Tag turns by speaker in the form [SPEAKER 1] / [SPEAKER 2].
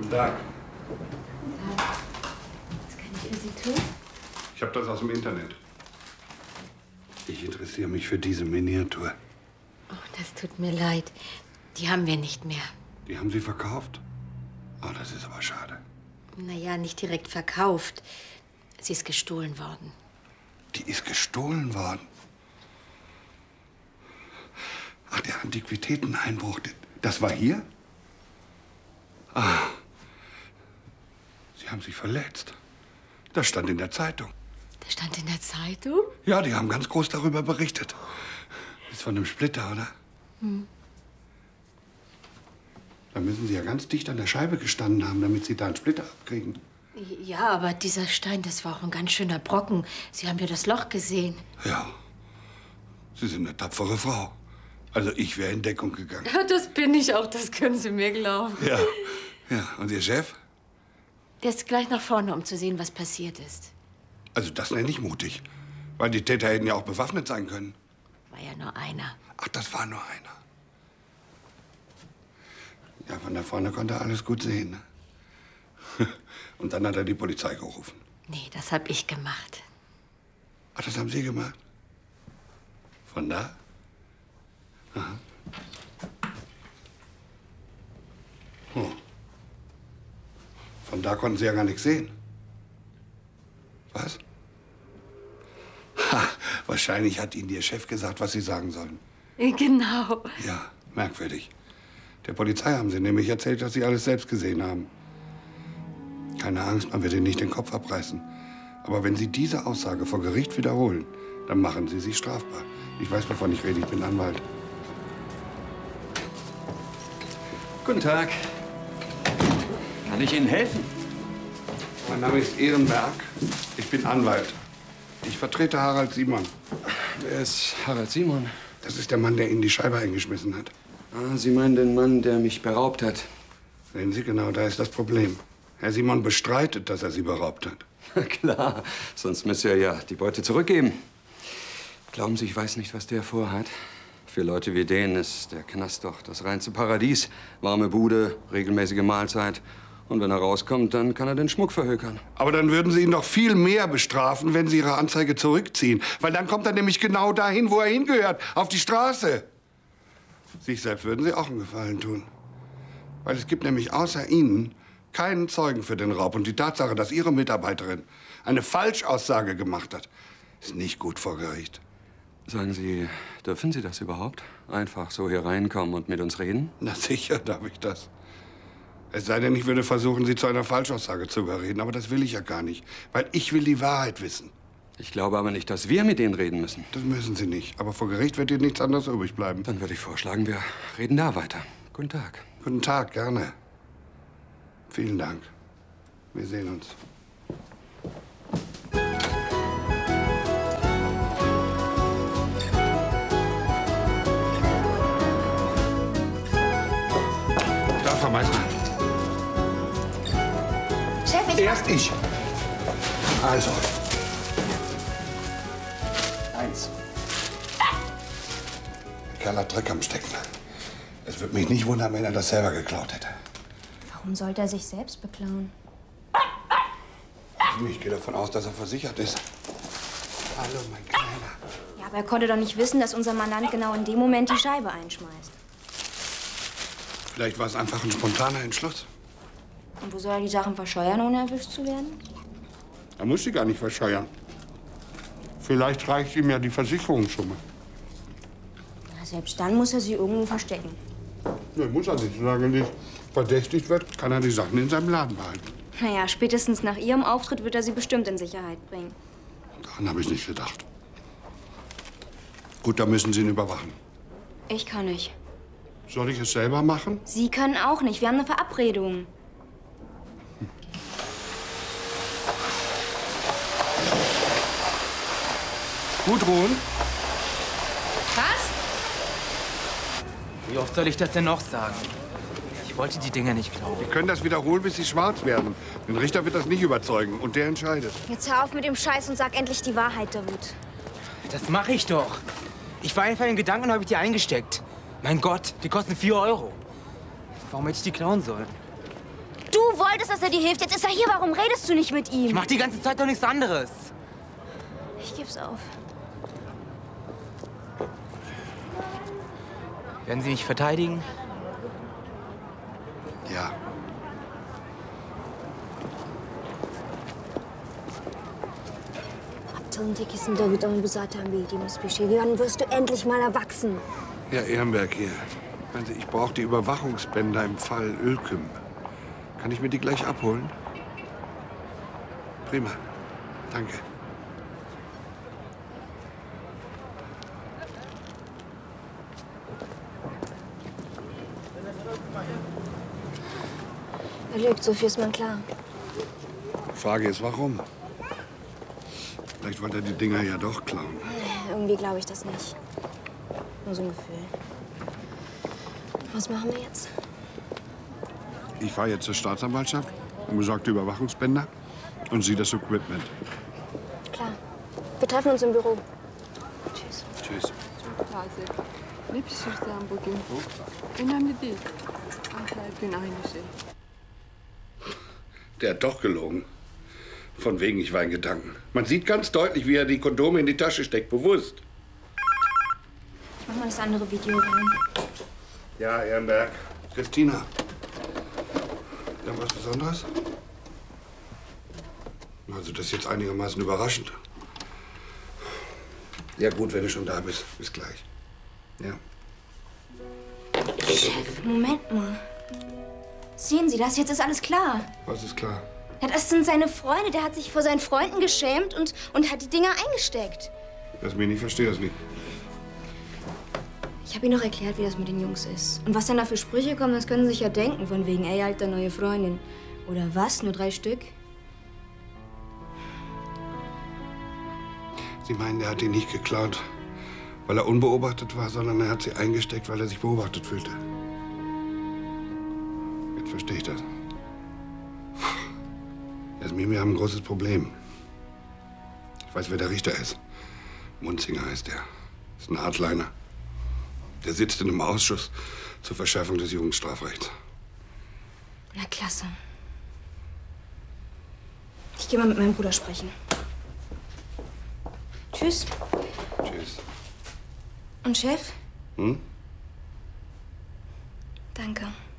[SPEAKER 1] Guten Tag.
[SPEAKER 2] Guten Tag. Was kann ich für Sie tun?
[SPEAKER 1] Ich habe das aus dem Internet. Ich interessiere mich für diese Miniatur.
[SPEAKER 2] Oh, das tut mir leid. Die haben wir nicht mehr.
[SPEAKER 1] Die haben Sie verkauft? Oh, das ist aber schade.
[SPEAKER 2] Naja, nicht direkt verkauft. Sie ist gestohlen worden.
[SPEAKER 1] Die ist gestohlen worden? Ach, der Antiquitäteneinbruch, das war hier? Ah, Sie haben sich verletzt. Das stand in der Zeitung.
[SPEAKER 2] Das stand in der Zeitung?
[SPEAKER 1] Ja, die haben ganz groß darüber berichtet. Ist von einem Splitter, oder?
[SPEAKER 2] Hm.
[SPEAKER 1] Da müssen Sie ja ganz dicht an der Scheibe gestanden haben, damit Sie da einen Splitter abkriegen.
[SPEAKER 2] Ja, aber dieser Stein, das war auch ein ganz schöner Brocken. Sie haben ja das Loch gesehen.
[SPEAKER 1] Ja, Sie sind eine tapfere Frau. Also ich wäre in Deckung gegangen.
[SPEAKER 2] Ja, das bin ich auch, das können Sie mir glauben.
[SPEAKER 1] Ja, ja. Und Ihr Chef?
[SPEAKER 2] Der ist gleich nach vorne, um zu sehen, was passiert ist.
[SPEAKER 1] Also das nenne ich mutig. Weil die Täter hätten ja auch bewaffnet sein können.
[SPEAKER 2] War ja nur einer.
[SPEAKER 1] Ach, das war nur einer. Ja, von da vorne konnte er alles gut sehen. Ne? Und dann hat er die Polizei gerufen.
[SPEAKER 2] Nee, das hab ich gemacht.
[SPEAKER 1] Ach, das haben Sie gemacht? Von da? Aha. Oh. Von da konnten Sie ja gar nichts sehen. Was? Ha, wahrscheinlich hat Ihnen Ihr Chef gesagt, was Sie sagen sollen.
[SPEAKER 2] Genau.
[SPEAKER 1] Ja, merkwürdig. Der Polizei haben Sie nämlich erzählt, dass Sie alles selbst gesehen haben. Keine Angst, man wird Ihnen nicht den Kopf abreißen. Aber wenn Sie diese Aussage vor Gericht wiederholen, dann machen Sie sich strafbar. Ich weiß, wovon ich rede. Ich bin Anwalt.
[SPEAKER 3] Guten Tag. Kann ich Ihnen helfen?
[SPEAKER 1] Mein Name ist Ehrenberg. Ich bin Anwalt. Ich vertrete Harald Simon.
[SPEAKER 3] Wer ist Harald Simon?
[SPEAKER 1] Das ist der Mann, der Ihnen die Scheibe eingeschmissen hat.
[SPEAKER 3] Ah, Sie meinen den Mann, der mich beraubt hat?
[SPEAKER 1] Sehen Sie, genau, da ist das Problem. Herr Simon bestreitet, dass er Sie beraubt hat.
[SPEAKER 3] Klar, sonst müsste er ja die Beute zurückgeben. Glauben Sie, ich weiß nicht, was der vorhat? Für Leute wie den ist der Knast doch das reinste Paradies. Warme Bude, regelmäßige Mahlzeit. Und wenn er rauskommt, dann kann er den Schmuck verhökern.
[SPEAKER 1] Aber dann würden Sie ihn doch viel mehr bestrafen, wenn Sie Ihre Anzeige zurückziehen. Weil dann kommt er nämlich genau dahin, wo er hingehört, auf die Straße. Sich selbst würden Sie auch einen Gefallen tun. Weil es gibt nämlich außer Ihnen keinen Zeugen für den Raub. Und die Tatsache, dass Ihre Mitarbeiterin eine Falschaussage gemacht hat, ist nicht gut vor Gericht.
[SPEAKER 3] Sagen Sie, dürfen Sie das überhaupt? Einfach so hier reinkommen und mit uns reden?
[SPEAKER 1] Na sicher darf ich das. Es sei denn, ich würde versuchen, Sie zu einer Falschaussage zu überreden. Aber das will ich ja gar nicht. Weil ich will die Wahrheit wissen.
[SPEAKER 3] Ich glaube aber nicht, dass wir mit denen reden müssen.
[SPEAKER 1] Das müssen Sie nicht. Aber vor Gericht wird Ihnen nichts anderes übrig bleiben.
[SPEAKER 3] Dann würde ich vorschlagen, wir reden da weiter. Guten Tag.
[SPEAKER 1] Guten Tag, gerne. Vielen Dank. Wir sehen uns. Da, Frau Meister.
[SPEAKER 2] Chef,
[SPEAKER 1] Erst ich. Also. 1. Der Kerl hat Dreck am Stecken. Es würde mich nicht wundern, wenn er das selber geklaut hätte.
[SPEAKER 4] Warum sollte er sich selbst beklauen?
[SPEAKER 1] Ich gehe davon aus, dass er versichert ist. Hallo, mein Kleiner.
[SPEAKER 4] Ja, aber er konnte doch nicht wissen, dass unser Mandant genau in dem Moment die Scheibe einschmeißt.
[SPEAKER 1] Vielleicht war es einfach ein spontaner Entschluss.
[SPEAKER 4] Und wo soll er die Sachen verscheuern, ohne erwischt zu werden?
[SPEAKER 1] Er muss sie gar nicht verscheuern. Vielleicht reicht ihm ja die Versicherungssumme.
[SPEAKER 4] Na, selbst dann muss er sie irgendwo verstecken.
[SPEAKER 1] Nee, muss er nicht. Solange nicht verdächtigt wird, kann er die Sachen in seinem Laden behalten.
[SPEAKER 4] Naja, spätestens nach Ihrem Auftritt wird er sie bestimmt in Sicherheit bringen.
[SPEAKER 1] Daran habe ich nicht gedacht. Gut, dann müssen Sie ihn überwachen.
[SPEAKER 4] Ich kann nicht.
[SPEAKER 1] Soll ich es selber machen?
[SPEAKER 4] Sie können auch nicht. Wir haben eine Verabredung.
[SPEAKER 1] Gudrun?
[SPEAKER 5] Was? Wie oft soll ich das denn noch sagen? Ich wollte die Dinger nicht klauen.
[SPEAKER 1] Sie können das wiederholen, bis sie schwarz werden. Den Richter wird das nicht überzeugen und der entscheidet.
[SPEAKER 4] Jetzt hör auf mit dem Scheiß und sag endlich die Wahrheit, Davut.
[SPEAKER 5] Das mache ich doch. Ich war einfach in Gedanken und habe ich die eingesteckt. Mein Gott, die kosten 4 Euro. Warum hätte ich die klauen sollen?
[SPEAKER 4] Du wolltest, dass er dir hilft. Jetzt ist er hier. Warum redest du nicht mit ihm?
[SPEAKER 5] Ich mach die ganze Zeit doch nichts anderes.
[SPEAKER 4] Ich geb's auf.
[SPEAKER 5] Werden Sie mich verteidigen?
[SPEAKER 1] Ja.
[SPEAKER 4] Aptalın tekisin David ama bu zaten bildiğimiz bir şey. Wann wirst du endlich mal erwachsen?
[SPEAKER 1] Ja, Ehrenberg hier. Meinen Sie, ich brauche die Überwachungsbänder im Fall Ölküm. Kann ich mir die gleich abholen? Prima. Danke.
[SPEAKER 4] Er lügt, so viel ist mir klar.
[SPEAKER 1] Die Frage ist, warum? Vielleicht wollte er die Dinger ja doch klauen.
[SPEAKER 4] Irgendwie glaube ich das nicht. Nur so ein Gefühl. Was machen wir jetzt?
[SPEAKER 1] Ich fahre jetzt zur Staatsanwaltschaft und besorge die Überwachungsbänder und Sie das Equipment.
[SPEAKER 4] Klar. Wir treffen uns im Büro. Tschüss.
[SPEAKER 1] Tschüss.
[SPEAKER 6] Taze. Ne pişirsem bugün? Önemli değil. Her gün aynı şey.
[SPEAKER 1] Der hat doch gelogen. Von wegen, ich war in Gedanken. Man sieht ganz deutlich, wie er die Kondome in die Tasche steckt, bewusst.
[SPEAKER 4] Ich mach mal das andere Video rein.
[SPEAKER 1] Ja, Ehrenberg. Christina. Irgendwas Besonderes? Also, das ist jetzt einigermaßen überraschend. Ja gut, wenn du schon da bist. Bis gleich. Ja.
[SPEAKER 4] Chef, Moment mal. Sehen Sie das? Jetzt ist alles klar.
[SPEAKER 1] Was ist klar?
[SPEAKER 4] Ja, das sind seine Freunde. Der hat sich vor seinen Freunden geschämt und hat die Dinger eingesteckt.
[SPEAKER 1] Lass mich nicht, verstehe das nicht.
[SPEAKER 4] Ich habe ihm noch erklärt, wie das mit den Jungs ist. Und was dann da für Sprüche kommen, das können Sie sich ja denken. Von wegen, ey, alter, neue Freundin. Oder was? Nur 3 Stück?
[SPEAKER 1] Sie meinen, er hat die nicht geklaut, weil er unbeobachtet war, sondern er hat sie eingesteckt, weil er sich beobachtet fühlte. Jetzt verstehe ich das. Jasmin, wir haben ein großes Problem. Ich weiß, wer der Richter ist. Munzinger heißt er. Ist ein Hardliner. Der sitzt in einem Ausschuss zur Verschärfung des Jugendstrafrechts.
[SPEAKER 4] Na, klasse. Ich gehe mal mit meinem Bruder sprechen. Tschüss.
[SPEAKER 1] Tschüss.
[SPEAKER 4] Und Chef?
[SPEAKER 1] Hm?
[SPEAKER 4] Danke.